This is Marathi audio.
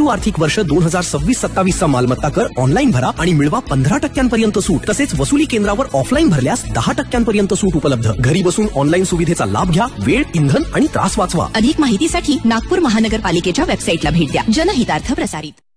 आर्थिक वर्ष 2026-27 चा मालमत्ता कर ऑनलाईन भरा आणि मिळवा 15% सूट. तसेच वसुली केंद्रावर ऑफलाईन भरल्यास 10% सूट उपलब्ध. घरी बसून ऑनलाईन सुविधेचा लाभ घ्या. वेळ, इंधन आणि त्रास वाचवा. अधिक माहितीसाठी नागपूर महानगरपालिकेच्या वेबसाईटला भेट द्या. जनहितार्थ प्रसारित.